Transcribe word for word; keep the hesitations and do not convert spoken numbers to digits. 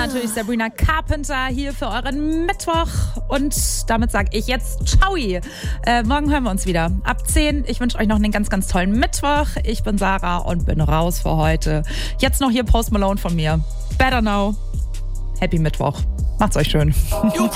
natürlich Sabrina Carpenter hier für euren Mittwoch. Und damit sage ich jetzt ciao. Äh, morgen hören wir uns wieder ab zehn. Ich wünsche euch noch einen ganz, ganz tollen Mittwoch. Ich bin Sarah und bin raus für heute. Jetzt noch hier Post Malone von mir. Better Now. Happy Mittwoch. Macht's euch schön.